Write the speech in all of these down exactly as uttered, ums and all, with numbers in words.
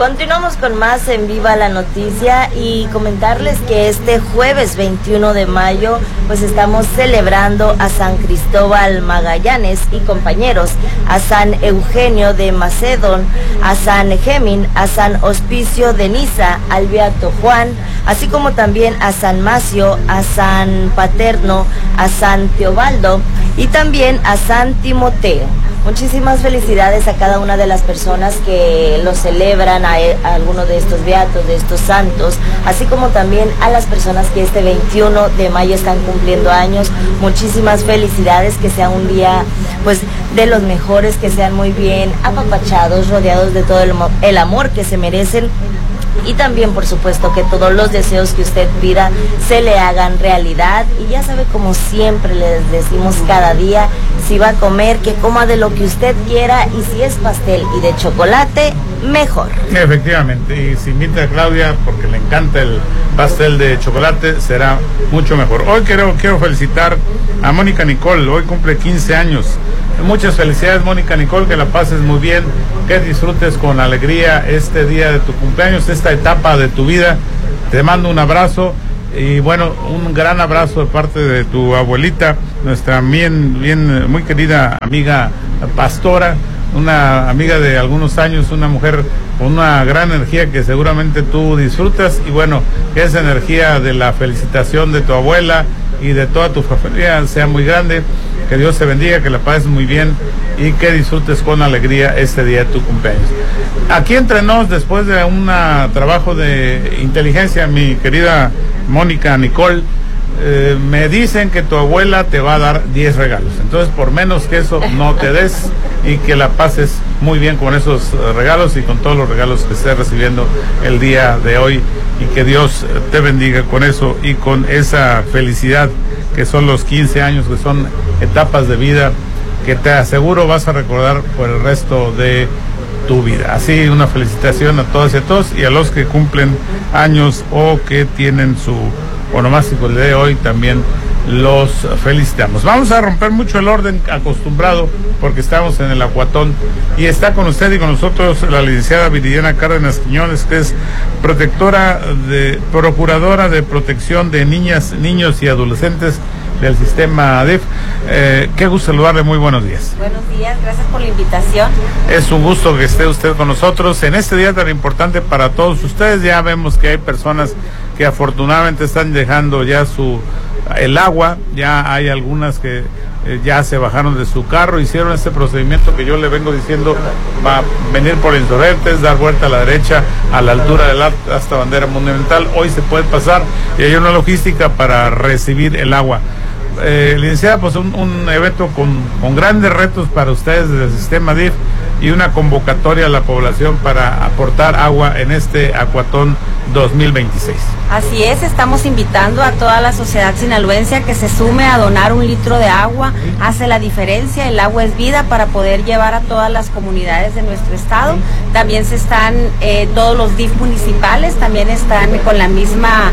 Continuamos con más en Viva la Noticia y comentarles que este jueves veintiuno de mayo pues estamos celebrando a San Cristóbal Magallanes y compañeros, a San Eugenio de Macedón, a San Gemín, a San Hospicio de Niza, al Beato Juan, así como también a San Macio, a San Paterno, a San Teobaldo y también a San Timoteo. Muchísimas felicidades a cada una de las personas que lo celebran, a, a alguno de estos beatos, de estos santos, así como también a las personas que este veintiuno de mayo están cumpliendo años. Muchísimas felicidades, que sea un día pues de los mejores, que sean muy bien apapachados, rodeados de todo el, el amor que se merecen. Y también, por supuesto, que todos los deseos que usted pida se le hagan realidad. Y ya sabe, como siempre les decimos cada día, si va a comer, que coma de lo que usted quiera, y si es pastel y de chocolate, mejor. Efectivamente, y si invita a Claudia porque le encanta el pastel de chocolate, será mucho mejor. Hoy quiero, quiero felicitar a Mónica Nicole, hoy cumple quince años. Muchas felicidades, Mónica Nicole, que la pases muy bien, que disfrutes con alegría este día de tu cumpleaños, esta etapa de tu vida. Te mando un abrazo y bueno, un gran abrazo de parte de tu abuelita, nuestra bien, bien, muy querida amiga Pastora, una amiga de algunos años, una mujer con una gran energía que seguramente tú disfrutas, y bueno, que esa energía de la felicitación de tu abuela y de toda tu familia sea muy grande. Que Dios te bendiga, que la pases muy bien y que disfrutes con alegría este día de tu cumpleaños. Aquí entre nos, después de un trabajo de inteligencia, mi querida Mónica Nicole, eh, me dicen que tu abuela te va a dar diez regalos. Entonces, por menos que eso, no te des, y que la pases muy bien con esos regalos y con todos los regalos que estés recibiendo el día de hoy, y que Dios te bendiga con eso y con esa felicidad que son los quince años, que son etapas de vida que te aseguro vas a recordar por el resto de tu vida. Así, una felicitación a todas y a todos, y a los que cumplen años o que tienen su onomástico el día de hoy, también los felicitamos. Vamos a romper mucho el orden acostumbrado porque estamos en el Acuatón, y está con usted y con nosotros la licenciada Viridiana Cárdenas Quiñones, que es protectora de, procuradora de protección de niñas, niños y adolescentes del sistema A D I F. Eh, qué gusto saludarle, muy buenos días. Buenos días, gracias por la invitación. Es un gusto que esté usted con nosotros en este día tan importante para todos ustedes. Ya vemos que hay personas que afortunadamente están dejando ya su el agua, ya hay algunas que eh, ya se bajaron de su carro, hicieron este procedimiento que yo le vengo diciendo, va a venir por Insurgentes, dar vuelta a la derecha a la altura del hasta bandera monumental. Hoy se puede pasar y hay una logística para recibir el agua. Eh, licenciada, pues un, un evento con, con grandes retos para ustedes desde el sistema D I F, y una convocatoria a la población para aportar agua en este Acuatón dos mil veintiséis. Así es, estamos invitando a toda la sociedad sinaloense a que se sume a donar un litro de agua. Hace la diferencia, el agua es vida, para poder llevar a todas las comunidades de nuestro estado. También se están, eh, todos los D I F municipales también están con la misma,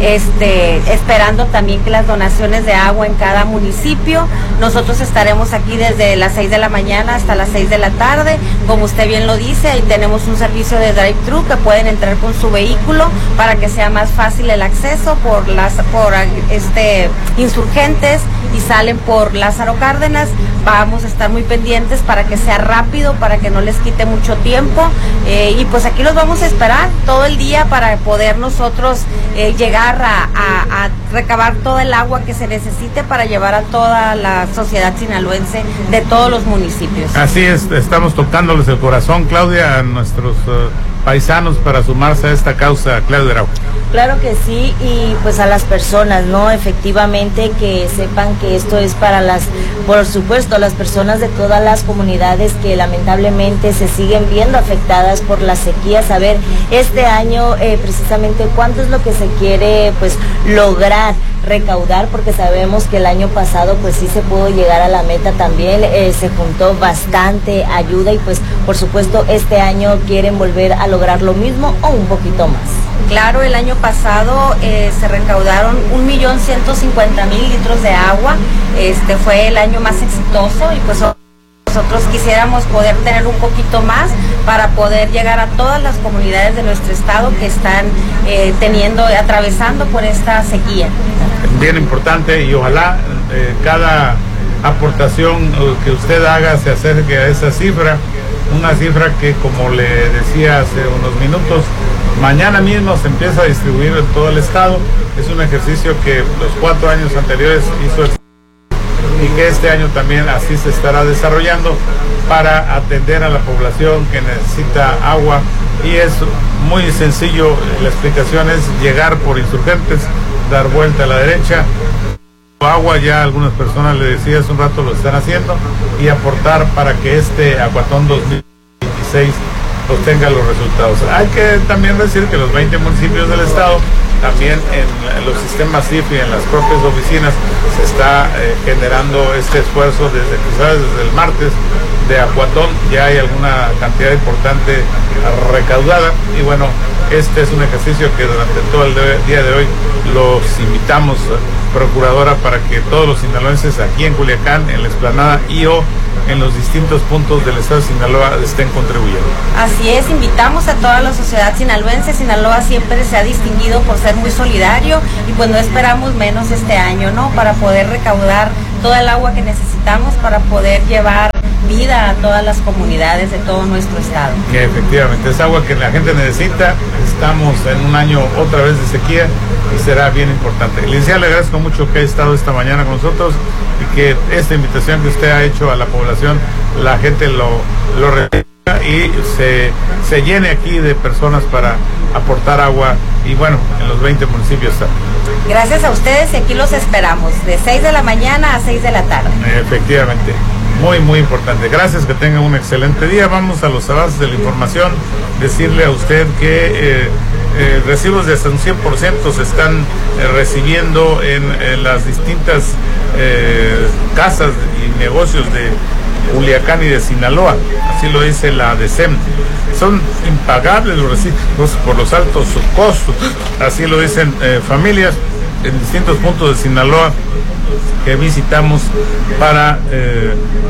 este, esperando también que las donaciones de agua en cada municipio. Nosotros estaremos aquí desde las seis de la mañana hasta las seis de la tarde. Como usted bien lo dice, ahí tenemos un servicio de drive-thru que pueden entrar con su vehículo para que sea más fácil el acceso por las por este Insurgentes, y salen por Lázaro Cárdenas. Vamos a estar muy pendientes para que sea rápido, para que no les quite mucho tiempo, eh, y pues aquí los vamos a esperar todo el día para poder nosotros eh, llegar a, a, a recabar todo el agua que se necesite para llevar a toda la sociedad sinaloense de todos los municipios. Así es, estamos tocándoles el corazón, Claudia, a nuestros uh, paisanos para sumarse a esta causa. Claudia Araujo. Claro que sí, y pues a las personas, ¿no? Efectivamente, que sepan que esto es para las, por supuesto, las personas de todas las comunidades que lamentablemente se siguen viendo afectadas por la sequía. Saber este año eh, precisamente cuánto es lo que se quiere pues lograr recaudar, porque sabemos que el año pasado pues sí se pudo llegar a la meta también, eh, se juntó bastante ayuda, y pues por supuesto este año quieren volver a lograr lo mismo o un poquito más. Claro, el año pasado eh, se recaudaron un millón ciento cincuenta mil litros de agua. Este fue el año más exitoso, y pues nosotros quisiéramos poder tener un poquito más, para poder llegar a todas las comunidades de nuestro estado que están eh, teniendo, atravesando por esta sequía. Bien importante, y ojalá eh, cada aportación que usted haga se acerque a esa cifra, una cifra que, como le decía hace unos minutos, mañana mismo se empieza a distribuir en todo el estado. Es un ejercicio que los cuatro años anteriores hizo el y que este año también así se estará desarrollando para atender a la población que necesita agua. Y es muy sencillo, la explicación es llegar por Insurgentes, dar vuelta a la derecha, agua, ya algunas personas, le decía hace un rato, lo están haciendo, y aportar para que este Acuatón dos mil veintiséis obtenga los resultados. Hay que también decir que los veinte municipios del estado, también en los sistemas I F I, en las propias oficinas, se está eh, generando este esfuerzo desde quizás desde el martes de Acuatón. Ya hay alguna cantidad importante recaudada, y bueno, este es un ejercicio que durante todo el de, día de hoy los invitamos, procuradora, para que todos los sinaloenses aquí en Culiacán, en la explanada y o en los distintos puntos del estado de Sinaloa estén contribuyendo. Así es, invitamos a toda la sociedad sinaloense. Sinaloa siempre se ha distinguido por ser muy solidario, y pues no esperamos menos este año, ¿no? Para poder recaudar toda el agua que necesitamos para poder llevar vida a todas las comunidades de todo nuestro estado. Y efectivamente, es agua que la gente necesita. Estamos en un año otra vez de sequía y será bien importante. Licenciada, le agradezco mucho que haya estado esta mañana con nosotros y que esta invitación que usted ha hecho a la población, la gente lo, lo reciba y se, se llene aquí de personas para aportar agua, y bueno, en los veinte municipios también. Gracias a ustedes, y aquí los esperamos de seis de la mañana a seis de la tarde. Efectivamente, muy muy importante. Gracias, que tengan un excelente día. Vamos a los avances de la información. Decirle a usted que eh, eh, recibos de hasta un cien por ciento se están eh, recibiendo en, en las distintas eh, casas y negocios de Culiacán y de Sinaloa, así lo dice la D E C E M. Son impagables los recibos por los altos costos, así lo dicen eh, familias en distintos puntos de Sinaloa que visitamos para eh,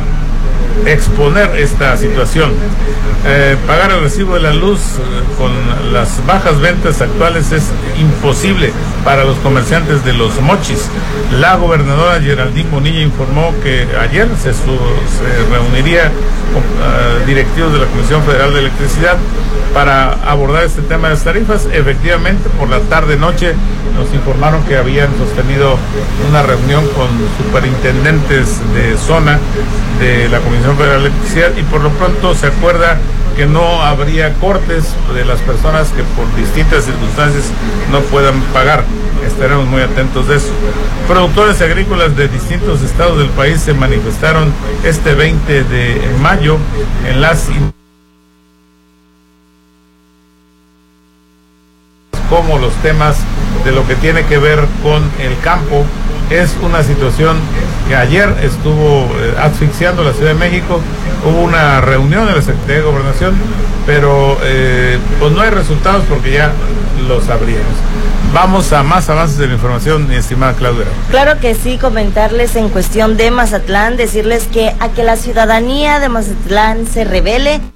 exponer esta situación. Eh, pagar el recibo de la luz eh, con las bajas ventas actuales es imposible para los comerciantes de Los Mochis. La gobernadora Geraldine Bonilla informó que ayer se, su, se reuniría con uh, directivos de la Comisión Federal de Electricidad para abordar este tema de las tarifas. Efectivamente, por la tarde-noche nos informaron que habían sostenido una reunión con superintendentes de zona de la Comisión Federal de Electricidad, y por lo pronto se acuerda que no habría cortes de las personas que por distintas circunstancias no puedan pagar. Estaremos muy atentos de eso. Productores agrícolas de distintos estados del país se manifestaron este veinte de mayo en las como los temas de lo que tiene que ver con el campo. Es una situación que ayer estuvo eh, asfixiando la Ciudad de México. Hubo una reunión de la Secretaría de Gobernación, pero eh, pues no hay resultados porque ya lo sabríamos. Vamos a más avances de la información, mi estimada Claudia. Claro que sí, comentarles en cuestión de Mazatlán, decirles que a que la ciudadanía de Mazatlán se rebele.